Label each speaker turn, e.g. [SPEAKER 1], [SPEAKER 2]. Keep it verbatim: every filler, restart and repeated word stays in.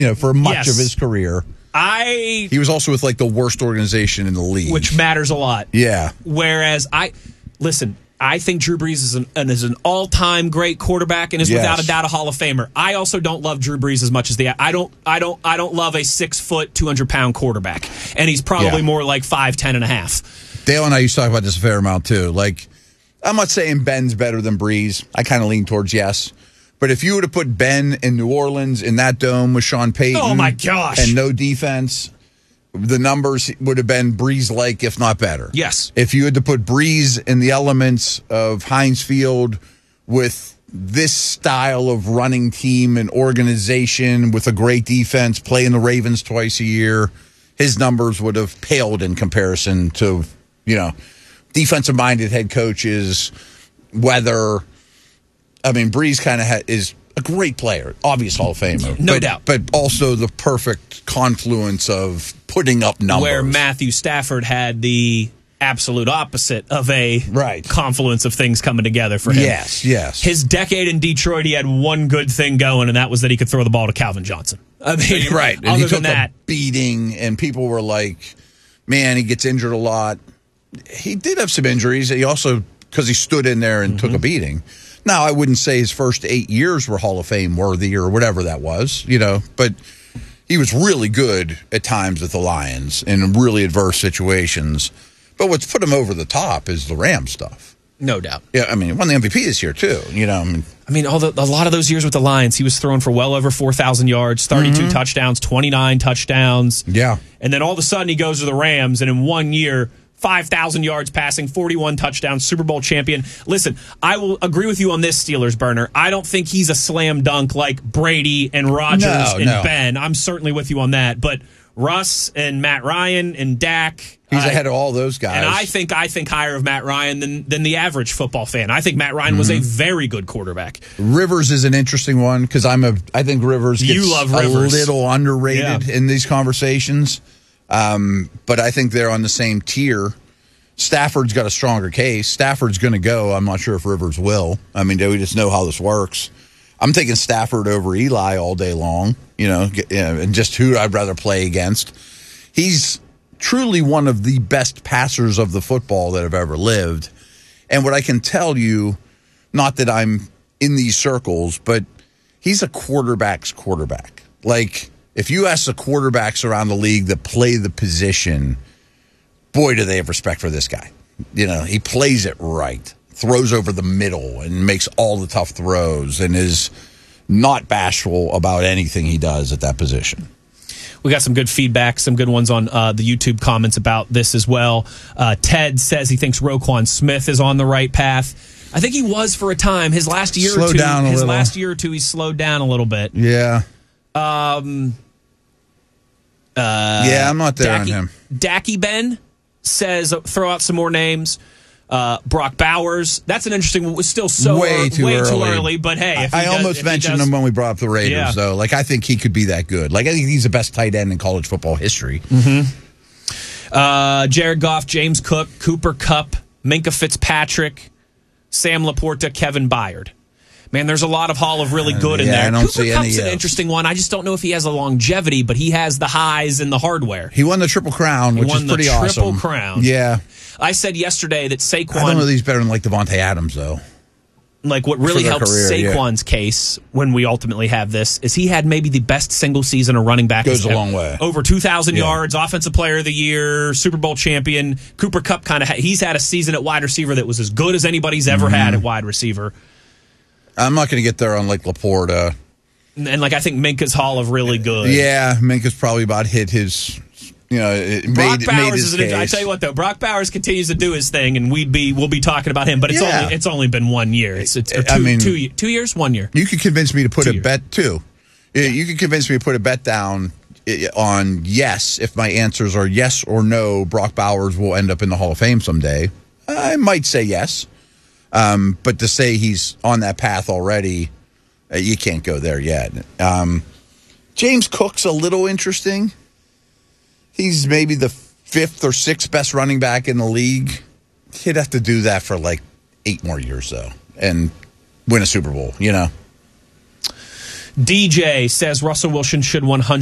[SPEAKER 1] you know, for much
[SPEAKER 2] yes.
[SPEAKER 1] of his career.
[SPEAKER 2] I
[SPEAKER 1] He was also with like the worst organization in the league,
[SPEAKER 2] which matters a lot.
[SPEAKER 1] Yeah.
[SPEAKER 2] Whereas I listen, I think Drew Brees is an, is an all-time great quarterback and is
[SPEAKER 1] Yes.
[SPEAKER 2] without a doubt a Hall of Famer. I also don't love Drew Brees as much as the I don't I don't I don't love a six foot, two hundred pound quarterback, and he's probably
[SPEAKER 1] Yeah.
[SPEAKER 2] more like five ten and a half.
[SPEAKER 1] Dale and I used to talk about this a fair amount too. Like, I'm not saying Ben's better than Brees. I kind of lean towards yes. But if you were to put Ben in New Orleans in that dome with Sean Payton,
[SPEAKER 2] Oh my gosh,
[SPEAKER 1] and no defense, the numbers would have been Brees-like, if not better.
[SPEAKER 2] Yes.
[SPEAKER 1] If you had to put Brees in the elements of Heinz Field with this style of running team and organization with a great defense, playing the Ravens twice a year, his numbers would have paled in comparison to, you know, defensive-minded head coaches, weather. I mean, Brees kind of ha- is a great player, obvious Hall of Famer.
[SPEAKER 2] No
[SPEAKER 1] but,
[SPEAKER 2] doubt.
[SPEAKER 1] But also the perfect confluence of putting up numbers.
[SPEAKER 2] Where Matthew Stafford had the absolute opposite of a
[SPEAKER 1] right.
[SPEAKER 2] confluence of things coming together for him.
[SPEAKER 1] Yes, yes.
[SPEAKER 2] His decade in Detroit, he had one good thing going, and that was that he could throw the ball to Calvin Johnson. I mean,
[SPEAKER 1] right. And
[SPEAKER 2] other
[SPEAKER 1] he
[SPEAKER 2] than
[SPEAKER 1] took
[SPEAKER 2] that,
[SPEAKER 1] a beating, and people were like, man, he gets injured a lot. He did have some injuries. He also, because he stood in there and mm-hmm. took a beating. Now, I wouldn't say his first eight years were Hall of Fame worthy or whatever that was, you know, but he was really good at times with the Lions in really adverse situations. But what's put him over the top is the Ram stuff.
[SPEAKER 2] No doubt.
[SPEAKER 1] Yeah, I mean, he won the M V P this year, too, you know. I mean,
[SPEAKER 2] I mean all the, a lot of those years with the Lions, he was throwing for well over four thousand yards, thirty-two mm-hmm. touchdowns, twenty-nine touchdowns.
[SPEAKER 1] Yeah.
[SPEAKER 2] And then all of a sudden he goes to the Rams, and in one year, five thousand yards passing, forty-one touchdowns, Super Bowl champion. Listen, I will agree with you on this, Steelers burner. I don't think he's a slam dunk like Brady and Rodgers
[SPEAKER 1] no,
[SPEAKER 2] and
[SPEAKER 1] no.
[SPEAKER 2] Ben. I'm certainly with you on that. But Russ and Matt Ryan and Dak.
[SPEAKER 1] He's
[SPEAKER 2] I,
[SPEAKER 1] ahead of all those guys.
[SPEAKER 2] And I think I think higher of Matt Ryan than, than the average football fan. I think Matt Ryan mm-hmm. was a very good quarterback.
[SPEAKER 1] Rivers is an interesting one because I'm a I think Rivers gets
[SPEAKER 2] you love Rivers.
[SPEAKER 1] a little underrated yeah. in these conversations. Um, but I think they're on the same tier. Stafford's got a stronger case. Stafford's going to go. I'm not sure if Rivers will. I mean, do we just know how this works? I'm taking Stafford over Eli all day long, you know, and just who I'd rather play against. He's truly one of the best passers of the football that have ever lived. And what I can tell you, not that I'm in these circles, but he's a quarterback's quarterback. Like, if you ask the quarterbacks around the league that play the position, boy, do they have respect for this guy. You know, he plays it right, throws over the middle and makes all the tough throws and is not bashful about anything he does at that position.
[SPEAKER 2] We got some good feedback, some good ones on uh, the YouTube comments about this as well. Uh, Ted says he thinks Roquan Smith is on the right path. I think he was for a time. His last year
[SPEAKER 1] Slow
[SPEAKER 2] or two,
[SPEAKER 1] down a
[SPEAKER 2] his
[SPEAKER 1] little.
[SPEAKER 2] last year or two, he's slowed down a little bit.
[SPEAKER 1] Yeah.
[SPEAKER 2] Um.
[SPEAKER 1] Uh, yeah, I'm not there
[SPEAKER 2] Dacky,
[SPEAKER 1] on him.
[SPEAKER 2] Dacky Ben says, throw out some more names. Uh, Brock Bowers. That's an interesting one. It's still so
[SPEAKER 1] way too
[SPEAKER 2] way
[SPEAKER 1] early.
[SPEAKER 2] Too early. But hey, if
[SPEAKER 1] I,
[SPEAKER 2] he
[SPEAKER 1] I
[SPEAKER 2] does,
[SPEAKER 1] almost
[SPEAKER 2] if he
[SPEAKER 1] mentioned
[SPEAKER 2] does,
[SPEAKER 1] him when we brought up the Raiders,
[SPEAKER 2] yeah.
[SPEAKER 1] though. Like, I think he could be that good. Like, I think he's the best tight end in college football history.
[SPEAKER 2] Mm-hmm. Uh, Jared Goff, James Cook, Cooper Kupp, Minka Fitzpatrick, Sam Laporta, Kevin Byard. Man, there's a lot of Hall of really good in
[SPEAKER 1] yeah,
[SPEAKER 2] there.
[SPEAKER 1] I don't
[SPEAKER 2] Cooper
[SPEAKER 1] see
[SPEAKER 2] Kupp's
[SPEAKER 1] any,
[SPEAKER 2] an
[SPEAKER 1] uh,
[SPEAKER 2] interesting one. I just don't know if he has the longevity, but he has the highs and the hardware.
[SPEAKER 1] He won the Triple Crown, which
[SPEAKER 2] won
[SPEAKER 1] is pretty
[SPEAKER 2] the
[SPEAKER 1] awesome.
[SPEAKER 2] Triple Crown.
[SPEAKER 1] Yeah.
[SPEAKER 2] I said yesterday that Saquon...
[SPEAKER 1] I don't know that he's better than, like, Devontae Adams, though.
[SPEAKER 2] Like, what really helps
[SPEAKER 1] career,
[SPEAKER 2] Saquon's
[SPEAKER 1] yeah.
[SPEAKER 2] case when we ultimately have this is he had maybe the best single season a running back.
[SPEAKER 1] Goes a long way.
[SPEAKER 2] Over two thousand
[SPEAKER 1] yeah.
[SPEAKER 2] yards, Offensive Player of the Year, Super Bowl champion. Cooper Kupp kind of ha- he's had a season at wide receiver that was as good as anybody's ever
[SPEAKER 1] mm-hmm.
[SPEAKER 2] had at wide receiver.
[SPEAKER 1] I'm not going to get there on, like, Laporta.
[SPEAKER 2] And, and, like, I think Minka's Hall of really good.
[SPEAKER 1] Yeah, Minka's probably about hit his... You know, it
[SPEAKER 2] Brock
[SPEAKER 1] made,
[SPEAKER 2] Bowers
[SPEAKER 1] made his
[SPEAKER 2] is an.
[SPEAKER 1] case.
[SPEAKER 2] I tell you what, though, Brock Bowers continues to do his thing, and we'd be we'll be talking about him. But it's
[SPEAKER 1] yeah.
[SPEAKER 2] only it's only been one year. It's, it's or two,
[SPEAKER 1] I mean,
[SPEAKER 2] two, two years, one year.
[SPEAKER 1] You could convince me to put
[SPEAKER 2] two
[SPEAKER 1] a
[SPEAKER 2] years.
[SPEAKER 1] bet too. You could convince me to put a bet down on yes if my answers are yes or no. Brock Bowers will end up in the Hall of Fame someday. I might say yes, um, but to say he's on that path already, uh, you can't go there yet. Um, James Cook's a little interesting. He's maybe the fifth or sixth best running back in the league. He'd have to do that for like eight more years, though, and win a Super Bowl, you know?
[SPEAKER 2] D J says Russell Wilson should one hundred